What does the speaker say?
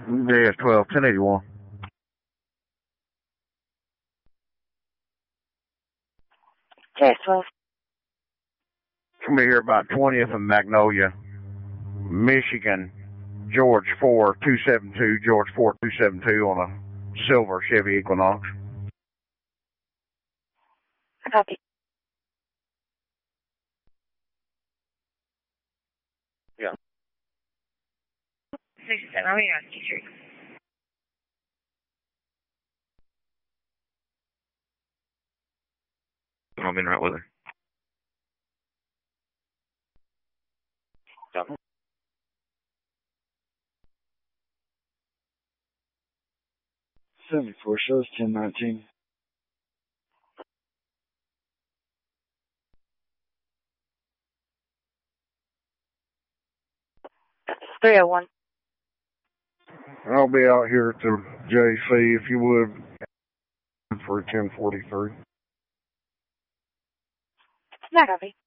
JS 12, 1081. JS 12. Come here about 20th and Magnolia, Michigan, George 4272, George 4272 on a silver Chevy Equinox. Copy. Yeah. 67, I'll be on Street. I've been right with her. Done. 74 shows 1019. That's 301. I'll be out here at the JC if you would for 1043. Not copy.